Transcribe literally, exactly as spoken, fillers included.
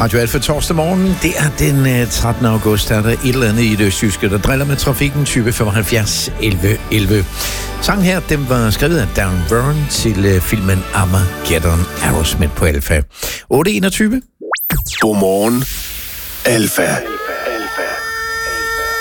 Radio Alfa torsdag morgen, det er den trettende august, der er der et eller andet i det østjyske, der driller med trafikken, tyve femoghalvfjerds elleve elleve. Sangen her, den var skrevet af Darren Byrne til filmen Armageddon. Aerosmith på Alfa. otte enogtyve. Godmorgen, Alfa.